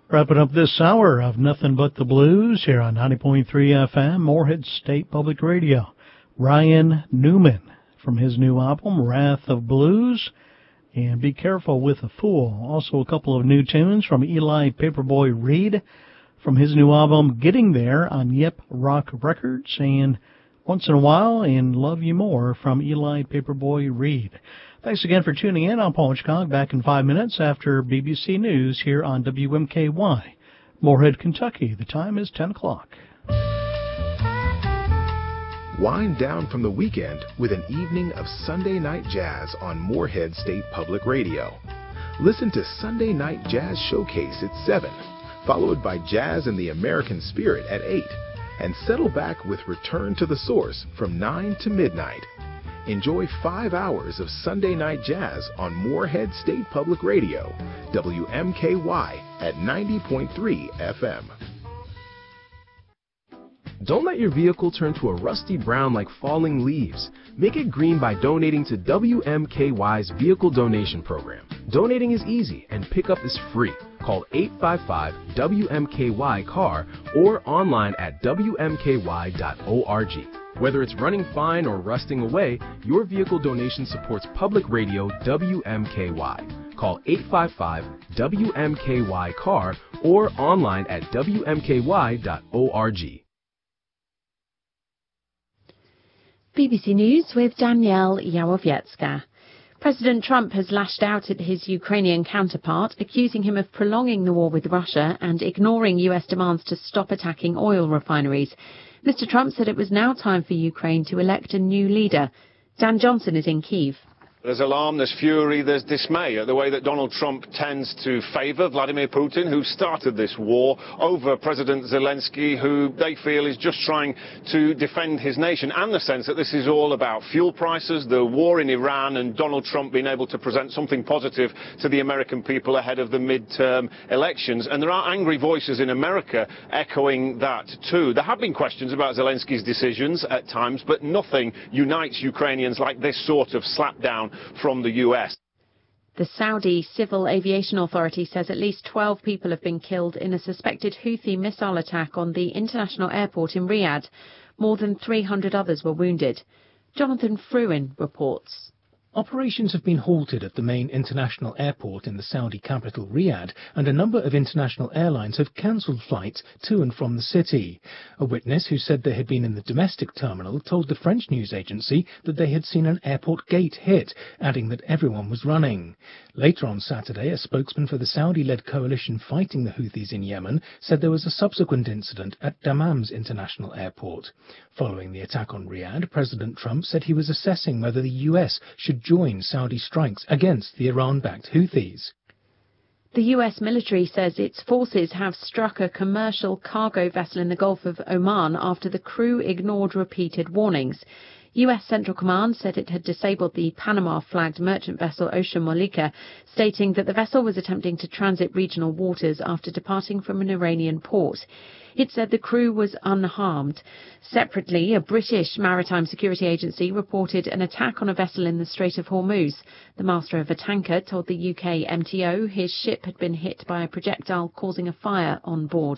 Wrapping up this hour of Nothing But the Blues here on 90.3 FM, Morehead State Public Radio. Ryan Newman from his new album, Wrath of Blues, and Be Careful with a Fool. Also a couple of new tunes from Eli Paperboy Reed from his new album, Getting There, on Yep Rock Records, and Once in a While and Love You More from Eli Paperboy Reed. Thanks again for tuning in. I'm Paul Hitchcock, back in 5 minutes after BBC News here on WMKY, Morehead, Kentucky. The time is 10 o'clock. Wind down from the weekend with an evening of Sunday Night Jazz on Morehead State Public Radio. Listen to Sunday Night Jazz Showcase at 7, followed by Jazz and the American Spirit at 8, and settle back with Return to the Source from 9 to midnight. Enjoy 5 hours of Sunday Night Jazz on Morehead State Public Radio, WMKY at 90.3 FM. Don't let your vehicle turn to a rusty brown like falling leaves. Make it green by donating to WMKY's Vehicle Donation Program. Donating is easy and pickup is free. Call 855-WMKY-CAR or online at WMKY.org. Whether it's running fine or rusting away, your vehicle donation supports public radio WMKY. Call 855-WMKY-CAR or online at WMKY.org. BBC News with Danielle Yawowiecka. President Trump has lashed out at his Ukrainian counterpart, accusing him of prolonging the war with Russia and ignoring US demands to stop attacking oil refineries. Mr. Trump said it was now time for Ukraine to elect a new leader. Dan Johnson is in Kyiv. There's alarm, there's fury, there's dismay at the way that Donald Trump tends to favour Vladimir Putin, who started this war, over President Zelensky, who they feel is just trying to defend his nation, and the sense that this is all about fuel prices, the war in Iran, and Donald Trump being able to present something positive to the American people ahead of the midterm elections. And there are angry voices in America echoing that too. There have been questions about Zelensky's decisions at times, but nothing unites Ukrainians like this sort of slapdown from the US. The Saudi Civil Aviation Authority says at least 12 people have been killed in a suspected Houthi missile attack on the international airport in Riyadh. More than 300 others were wounded. Jonathan Fruin reports. Operations have been halted at the main international airport in the Saudi capital Riyadh, and a number of international airlines have cancelled flights to and from the city. A witness who said they had been in the domestic terminal told the French news agency that they had seen an airport gate hit, adding that everyone was running. Later on Saturday, a spokesman for the Saudi-led coalition fighting the Houthis in Yemen said there was a subsequent incident at Dammam's international airport. Following the attack on Riyadh, President Trump said he was assessing whether the US should join Saudi strikes against the Iran-backed Houthis. The US military says its forces have struck a commercial cargo vessel in the Gulf of Oman after the crew ignored repeated warnings. US Central Command said it had disabled the Panama-flagged merchant vessel Ocean Molika, stating that the vessel was attempting to transit regional waters after departing from an Iranian port. It said the crew was unharmed. Separately, a British maritime security agency reported an attack on a vessel in the Strait of Hormuz. The master of a tanker told the UK MTO his ship had been hit by a projectile causing a fire on board.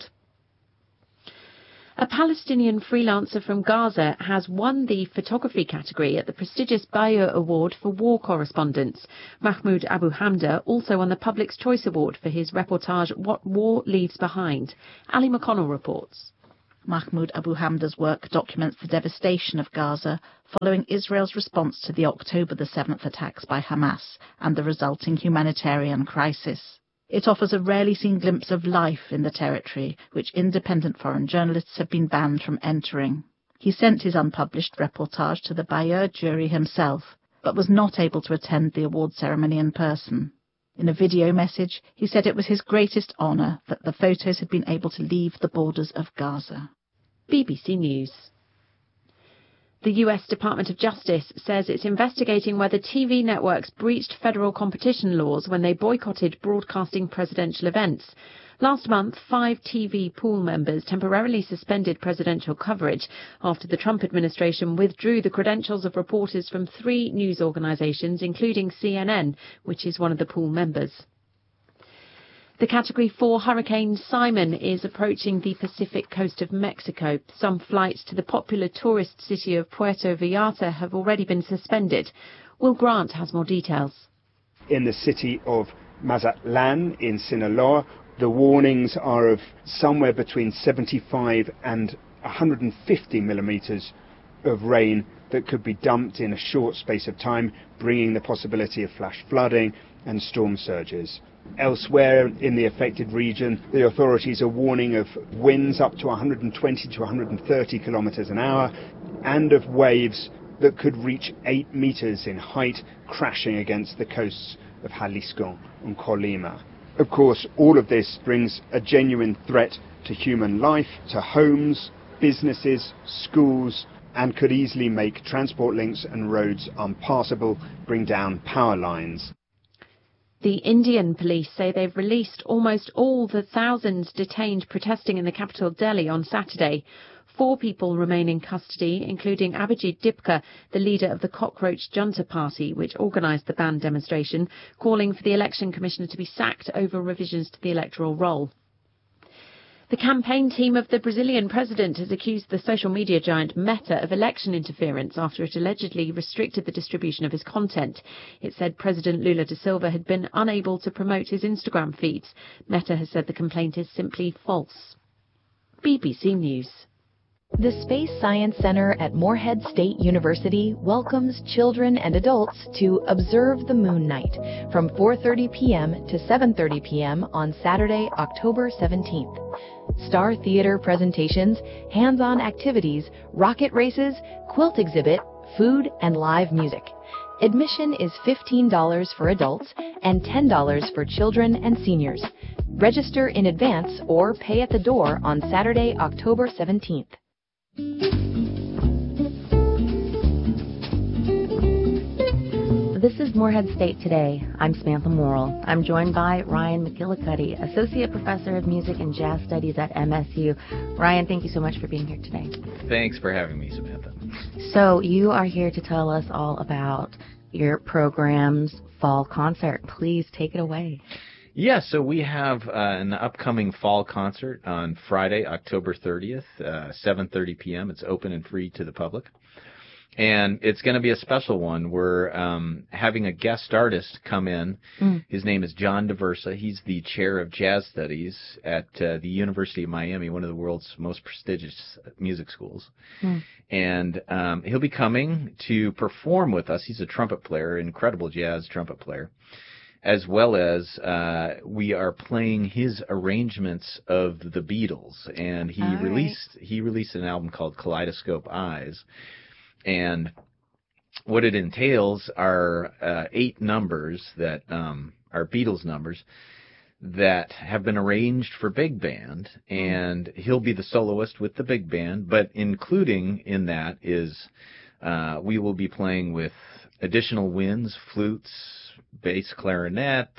A Palestinian freelancer from Gaza has won the photography category at the prestigious Bayeux Award for War Correspondence. Mahmoud Abu Hamda also won the Public's Choice Award for his reportage What War Leaves Behind. Ali McConnell reports. Mahmoud Abu Hamda's work documents the devastation of Gaza following Israel's response to the October the 7th attacks by Hamas and the resulting humanitarian crisis. It offers a rarely seen glimpse of life in the territory, which independent foreign journalists have been banned from entering. He sent his unpublished reportage to the Bayeux jury himself, but was not able to attend the award ceremony in person. In a video message, he said it was his greatest honour that the photos had been able to leave the borders of Gaza. BBC News. The US Department of Justice says it's investigating whether TV networks breached federal competition laws when they boycotted broadcasting presidential events. Last month, 5 TV pool members temporarily suspended presidential coverage after the Trump administration withdrew the credentials of reporters from 3 news organizations, including CNN, which is one of the pool members. The Category 4 Hurricane Simon is approaching the Pacific coast of Mexico. Some flights to the popular tourist city of Puerto Vallarta have already been suspended. Will Grant has more details. In the city of Mazatlan in Sinaloa, the warnings are of somewhere between 75 and 150 millimeters of rain that could be dumped in a short space of time, bringing the possibility of flash flooding and storm surges. Elsewhere in the affected region, the authorities are warning of winds up to 120 to 130 kilometers an hour and of waves that could reach 8 meters in height, crashing against the coasts of Jalisco and Colima. Of course, all of this brings a genuine threat to human life, to homes, businesses, schools, and could easily make transport links and roads unpassable, bring down power lines. The Indian police say they've released almost all the thousands detained protesting in the capital Delhi on Saturday. 4 people remain in custody, including Abhijit Dipka, the leader of the Cockroach Junta Party, which organised the banned demonstration, calling for the election commissioner to be sacked over revisions to the electoral roll. The campaign team of the Brazilian president has accused the social media giant Meta of election interference after it allegedly restricted the distribution of his content. It said President Lula da Silva had been unable to promote his Instagram feeds. Meta has said the complaint is simply false. BBC News. The Space Science Center at Morehead State University welcomes children and adults to Observe the Moon Night from 4:30 p.m. to 7:30 p.m. on Saturday, October 17th. Star theater presentations, hands-on activities, rocket races, quilt exhibit, food, and live music. Admission is $15 for adults and $10 for children and seniors. Register in advance or pay at the door on Saturday, October 17th. This is Morehead State Today. I'm Samantha Morrill. I'm joined by Ryan McGillicuddy, Associate Professor of Music and Jazz Studies at MSU. Ryan, thank you so much for being here today. Thanks for having me, Samantha. So you are here to tell us all about your program's fall concert. Please take it away. Yeah, so we have an upcoming fall concert on Friday, October 30th, 7:30 p.m. It's open and free to the public. And it's going to be a special one. We're having a guest artist come in. His name is John DeVersa. He's the chair of jazz studies at the University of Miami, one of the world's most prestigious music schools. And he'll be coming to perform with us. He's a trumpet player, incredible jazz trumpet player, as well as we are playing his arrangements of the Beatles. And he released an album called Kaleidoscope Eyes. And what it entails are 8 numbers that are Beatles numbers that have been arranged for big band, and he'll be the soloist with the big band, but including in that is we will be playing with additional winds, flutes, bass clarinet,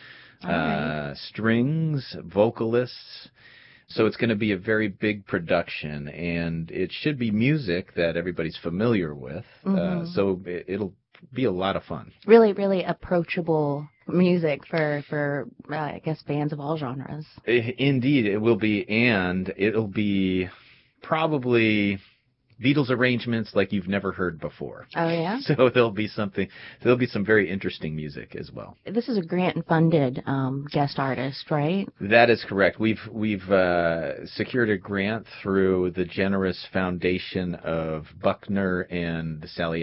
strings, vocalists. So it's going to be a very big production, and it should be music that everybody's familiar with. So it'll be a lot of fun. Really, really approachable music for I guess, bands of all genres. Indeed, it will be, and it'll be probably Beatles arrangements like you've never heard before. Oh, yeah? So there'll be some very interesting music as well. This is a grant-funded guest artist, right? That is correct. We've secured a grant through the generous foundation of Buckner and the Sally